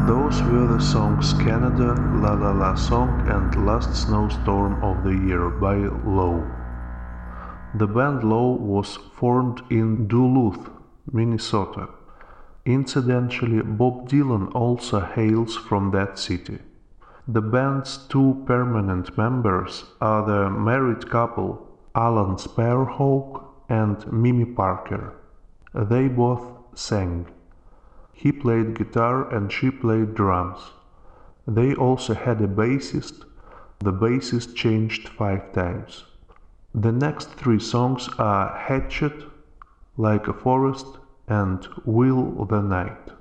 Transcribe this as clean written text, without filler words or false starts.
Those were the songs Canada, La La La Song and Last Snowstorm of the Year by Low. The band Low was formed in Duluth, Minnesota. Incidentally, Bob Dylan also hails from that city. The band's two permanent members are the married couple Alan Sparhawk and Mimi Parker. They both sang. He played guitar and she played drums. They also had a bassist. The bassist changed 5 times. The next 3 songs are Hatchet, Like a Forest, and Will the Night.